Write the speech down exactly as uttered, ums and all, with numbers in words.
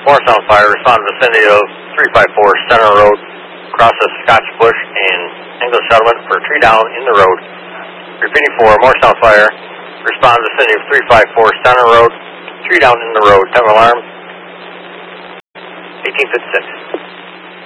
Morristown Fire, respond to the vicinity of three five four Center Road, crosses Scotch Bush and English Settlement for a tree down in the road. Repeating for Morristown Fire, respond to the vicinity of three five four Center Road, tree down in the road. Time alarm, eighteen fifty-six.